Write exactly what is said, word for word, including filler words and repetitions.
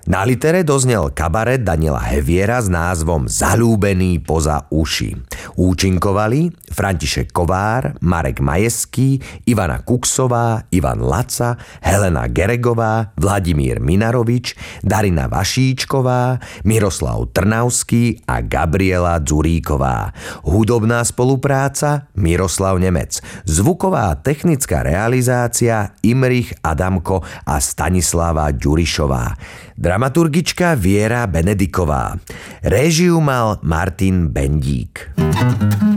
Na litere doznel kabaret Daniela Heviera s názvom Zalúbený poza uši. Účinkovali František Kovár, Marek Majeský, Ivana Kuksová, Ivan Laca, Helena Geregová, Vladimír Minarovič, Darina Vašíčková, Miroslav Trnavský a Gabriela Dzuríková. Hudobná spolupráca Miroslav Nemec. Zvuková technická realizácia Imrich Adamko a Stanislava Ďurišová. Dramaturgička Viera Benediková. Réžiu mal Martin Bendík.